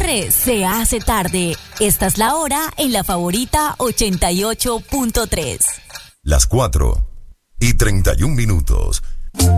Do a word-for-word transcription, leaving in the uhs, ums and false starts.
Padre, se hace tarde. Esta es la hora en La Favorita ochenta y ocho punto tres. Las cuatro y treinta y un minutos.